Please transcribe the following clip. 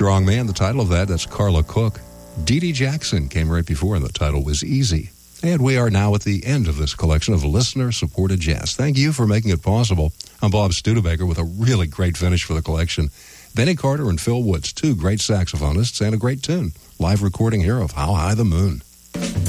Strong Man, the title of that's Carla Cook. Dee Dee Jackson came right before, and the title was Easy. And we are now at the end of this collection of listener-supported jazz. Thank you for making it possible. I'm Bob Studebaker with a really great finish for the collection. Benny Carter and Phil Woods, two great saxophonists, and a great tune. Live recording here of How High the Moon.